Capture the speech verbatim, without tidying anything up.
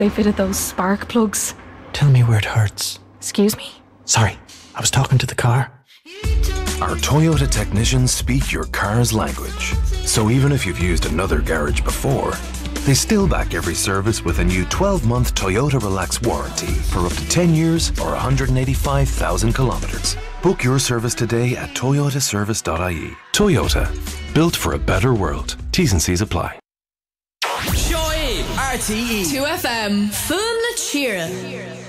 They fitted those spark plugs. Tell me where it hurts. Excuse me? Sorry, I was talking to the car. Our Toyota technicians speak your car's language. So even if you've used another garage before, they still back every service with a new twelve month Toyota Relax warranty for up to ten years or one hundred eighty-five thousand kilometres. Book your service today at toyota service dot I E. Toyota, built for a better world. T's and C's apply. Join R T E two F M Fun Cheer.